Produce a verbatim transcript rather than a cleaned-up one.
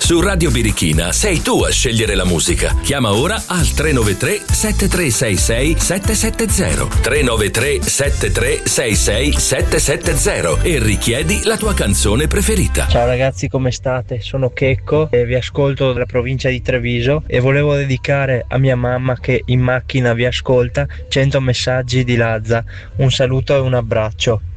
Su Radio Birichina sei tu a scegliere la musica. Chiama ora al tre nove tre sette tre sei sei sette sette zero tre nove tre sette tre sei sei sette sette zero e richiedi la tua canzone preferita. Ciao ragazzi, come state? Sono Checco e vi ascolto dalla provincia di Treviso e volevo dedicare a mia mamma che in macchina vi ascolta cento messaggi di Lazza. Un saluto e un abbraccio.